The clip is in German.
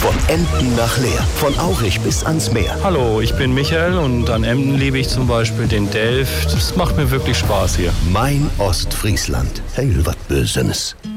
Von Emden nach Leer, von Aurich bis ans Meer. Hallo, ich bin Michael und an Emden liebe ich zum Beispiel den Delft. Das macht mir wirklich Spaß hier. Mein Ostfriesland. Heil wat Bösenes.